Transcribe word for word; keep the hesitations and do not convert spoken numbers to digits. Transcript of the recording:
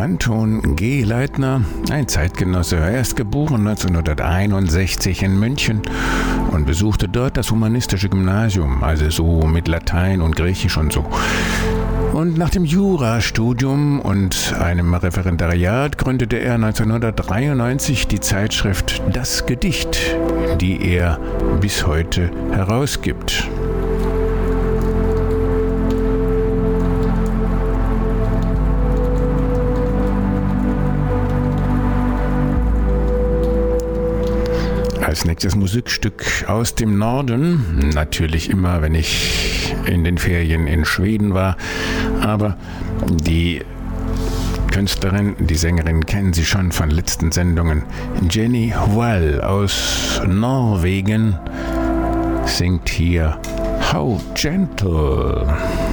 Anton G. Leitner, ein Zeitgenosse. Er ist geboren neunzehnhunderteinundsechzig in München und besuchte dort das humanistische Gymnasium, also so mit Latein und Griechisch und so. Und nach dem Jurastudium und einem Referendariat gründete er neunzehnhundertdreiundneunzig die Zeitschrift Das Gedicht, die er bis heute herausgibt. Als nächstes Musikstück aus dem Norden, natürlich immer, wenn ich in den Ferien in Schweden war, aber die Künstlerin, die Sängerin kennen Sie schon von letzten Sendungen. Jenny Wall aus Norwegen singt hier How Gentle.